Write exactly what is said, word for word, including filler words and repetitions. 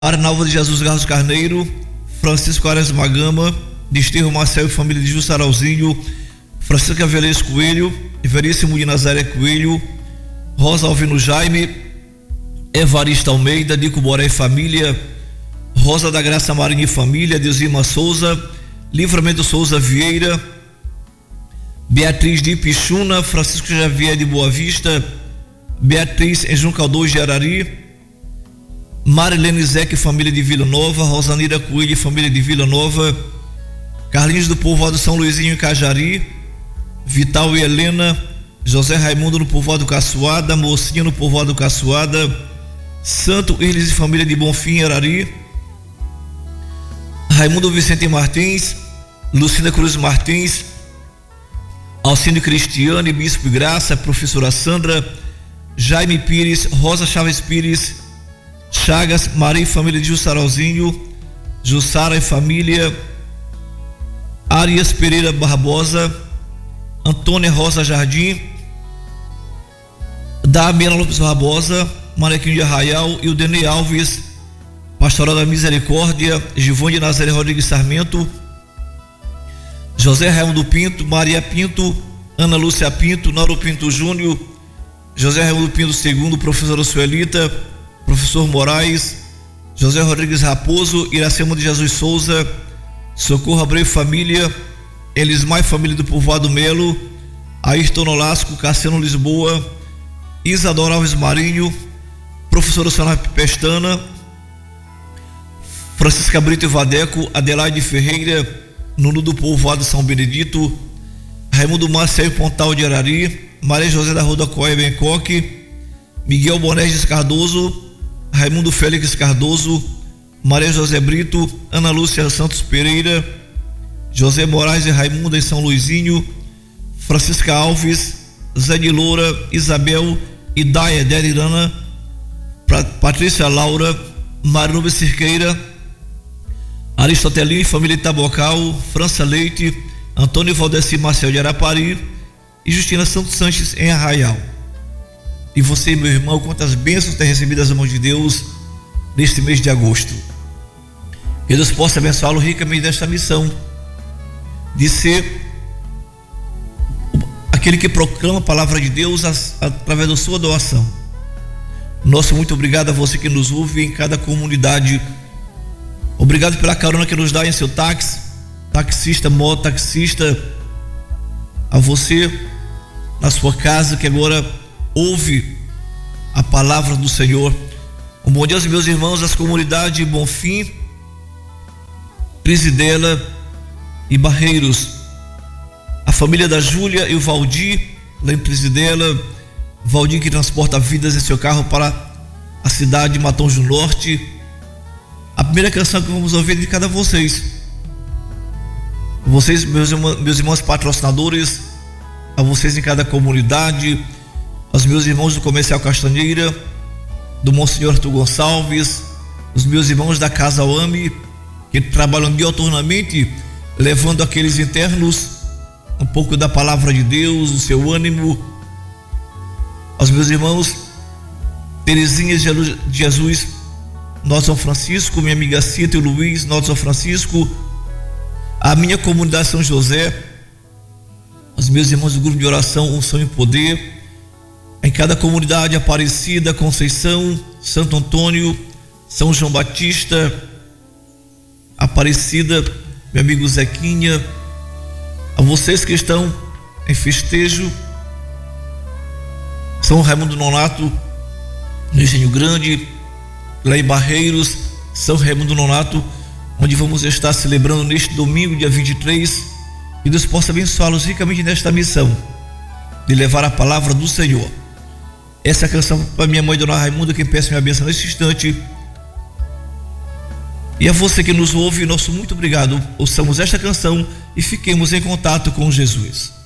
Arnaldo de Jesus Garros Carneiro, Francisco Quaresma Gama, Desterro Marcel e família de Jussaralzinho, Francisca Velez Coelho, Veríssimo de Nazaré Coelho, Rosa Alvino Jaime, Evarista Almeida, Nico Boré e família, Rosa da Graça Marinho e família, Deusima Souza, Livramento Souza Vieira, Beatriz de Pichuna, Francisco Xavier de Boa Vista, Beatriz em Juncaldor de Arari, Marilene Zeque, família de Vila Nova, Rosanira Coelho, família de Vila Nova, Carlinhos do Povoado São Luizinho em Cajari, Vital e Helena, José Raimundo no Povoado Caçoada, Mocinha no Povoado Caçoada, Santo Irles e família de Bonfim em Arari, Raimundo Vicente Martins, Lucina Cruz Martins, Alcino Cristiane, Bispo Graça, Professora Sandra, Jaime Pires, Rosa Chaves Pires, Chagas, Maria e família de Jussaralzinho, Jussara e família, Arias Pereira Barbosa, Antônia Rosa Jardim, Damiana Lopes Barbosa, Manequim de Arraial e o Denei Alves, Pastoral da Misericórdia, Givone de Nazaré Rodrigues Sarmento, José Raimundo Pinto, Maria Pinto, Ana Lúcia Pinto, Nauro Pinto Júnior, José Raimundo Pinto segundo, Professora Suelita, Professor Moraes, José Rodrigues Raposo, Iracema de Jesus Souza, Socorro Abreu Família, Elismar Família do Povoado Melo, Ayrton Nolasco, Cassiano Lisboa, Isadora Alves Marinho, Professora Sônia Pestana, Francisca Brito e Vadeco, Adelaide Ferreira, Nuno do Povoado São Benedito, Raimundo Marcel Pontal de Arari, Maria José da Roda Coia Bencoque, Miguel Bonerges Cardoso, Raimundo Félix Cardoso, Maria José Brito, Ana Lúcia Santos Pereira, José Moraes e Raimundo em São Luizinho, Francisca Alves, Zé de Loura, Isabel, Idaia Derirana, Patrícia Laura, Marinube Cirqueira, Aristotelinho, família Itabocal, França Leite, Antônio Valdeci Marcel de Arapari e Justina Santos Sanches em Arraial. E você, meu irmão, quantas bênçãos tem recebido das mãos de Deus neste mês de agosto. Que Deus possa abençoá-lo ricamente nesta missão de ser aquele que proclama a palavra de Deus através da sua doação. Nosso muito obrigado a você que nos ouve em cada comunidade. Obrigado pela carona que nos dá em seu táxi, taxista, mototaxista, a você na sua casa que agora ouve a palavra do Senhor. Um bom dia aos meus irmãos das comunidades Bonfim, Presidela e Barreiros, a família da Júlia e o Valdir lá em Presidela, Valdir que transporta vidas em seu carro para a cidade de Matões do Norte. A primeira canção que vamos ouvir é dedicada a vocês, vocês meus irmãos, meus irmãos patrocinadores, a vocês em cada comunidade, aos meus irmãos do Comercial Castanheira, do Monsenhor Arthur Gonçalves, os meus irmãos da Casa Oami, que trabalham dioturnamente, levando àqueles internos um pouco da palavra de Deus, o seu ânimo, aos meus irmãos Terezinhas de Jesus, Nosso São Francisco, minha amiga Cita e Luiz, Nosso São Francisco, a minha comunidade São José, os meus irmãos do grupo de oração Unção e Poder, em cada comunidade Aparecida, Conceição, Santo Antônio, São João Batista, Aparecida, meu amigo Zequinha, a vocês que estão em festejo, São Raimundo Nonato, no Engenho Grande, lá em Barreiros, São Raimundo Nonato, onde vamos estar celebrando neste domingo, dia vinte e três, que Deus possa abençoá-los ricamente nesta missão de levar a palavra do Senhor. Essa canção para minha mãe, Dona Raimunda, quem peço minha bênção neste instante. E a você que nos ouve, nosso muito obrigado. Ouçamos esta canção e fiquemos em contato com Jesus.